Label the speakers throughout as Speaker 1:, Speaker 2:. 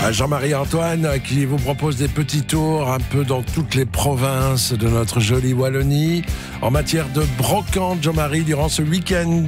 Speaker 1: Jean-Marie Antoine qui vous propose des petits tours un peu dans toutes les provinces de notre jolie Wallonie en matière de brocante. Jean-Marie, durant ce week-end.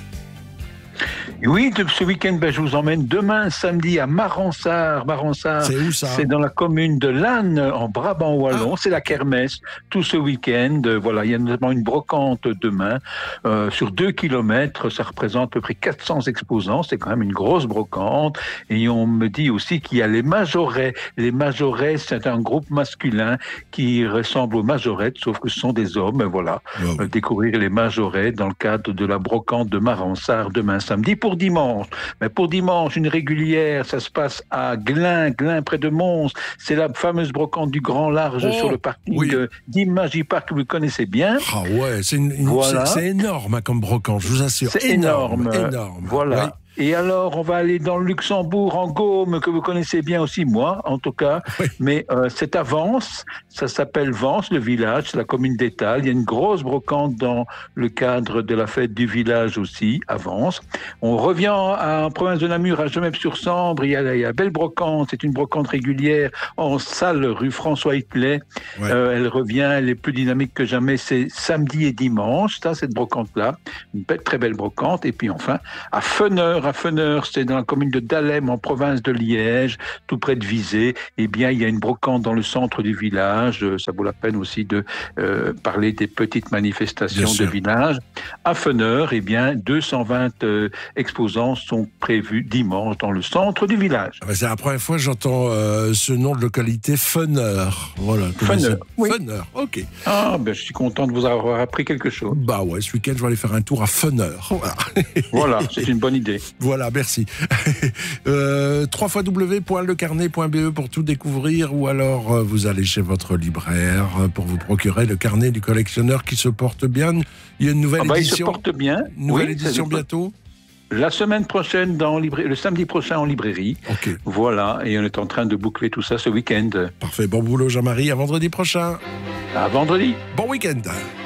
Speaker 2: Oui, ce week-end, je vous emmène demain, samedi, à Maransart.
Speaker 1: C'est où ça ?
Speaker 2: C'est dans la commune de Lannes, en Brabant wallon. C'est la kermesse, tout ce week-end. Voilà, il y a notamment une brocante demain sur 2 kilomètres. Ça représente à peu près 400 exposants. C'est quand même une grosse brocante. Et on me dit aussi qu'il y a les majorets. Les majorets, c'est un groupe masculin qui ressemble aux majorettes, sauf que ce sont des hommes. Voilà, découvrir les majorets dans le cadre de la brocante de Maransart demain samedi. Pour dimanche, une régulière, ça se passe à Glin près de Mons. C'est la fameuse brocante du Grand Large sur le parking d'Imagipark que vous connaissez bien.
Speaker 1: Ah ouais, c'est énorme comme brocante, je vous assure.
Speaker 2: C'est énorme. Voilà.
Speaker 1: Oui.
Speaker 2: Et alors, on va aller dans le Luxembourg, en Gaume, que vous connaissez bien aussi, moi, en tout cas.
Speaker 1: Oui.
Speaker 2: Mais c'est à Vence. Ça s'appelle Vence, le village, c'est la commune d'Étal. Il y a une grosse brocante dans le cadre de la fête du village aussi, à Vence. On revient en province de Namur, à Gemep-sur-Sambre. Il y a belle brocante. C'est une brocante régulière en salle, rue François Hitler.
Speaker 1: Ouais.
Speaker 2: Elle revient, elle est plus dynamique que jamais. C'est samedi et dimanche, cette brocante-là. Une très belle brocante. Et puis enfin, à Feneur, c'est dans la commune de Dahlem, en province de Liège, tout près de Visé. Eh bien, il y a une brocante dans le centre du village. Ça vaut la peine aussi de parler des petites manifestations de village. À Feneur, eh bien, 220 exposants sont prévus dimanche dans le centre du village.
Speaker 1: C'est la première fois que j'entends ce nom de localité, Feneur. Voilà.
Speaker 2: Feneur, oui.
Speaker 1: Feneur, ok.
Speaker 2: Je suis content de vous avoir appris quelque chose.
Speaker 1: Bah ouais, ce week-end, je vais aller faire un tour à Feneur.
Speaker 2: Voilà, c'est une bonne idée.
Speaker 1: Voilà, merci. www.lecarnet.be pour tout découvrir, ou alors vous allez chez votre libraire pour vous procurer le carnet du collectionneur qui se porte bien. Il y a une nouvelle édition.
Speaker 2: Il se porte bien.
Speaker 1: Nouvelle édition bientôt.
Speaker 2: La semaine prochaine, le samedi prochain en librairie.
Speaker 1: Ok.
Speaker 2: Voilà, et on est en train de boucler tout ça ce week-end.
Speaker 1: Parfait, bon boulot Jean-Marie, à vendredi prochain.
Speaker 2: À vendredi.
Speaker 1: Bon week-end.